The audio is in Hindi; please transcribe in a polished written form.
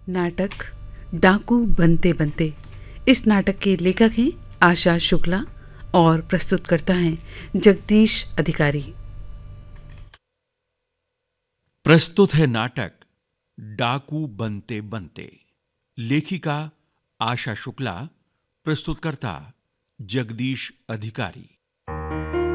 नाटक डाकू बनते बनते। इस नाटक के लेखक हैं आशा शुक्ला और प्रस्तुतकर्ता हैं जगदीश अधिकारी। प्रस्तुत है नाटक डाकू बनते बनते। लेखिका आशा शुक्ला, प्रस्तुतकर्ता जगदीश अधिकारी।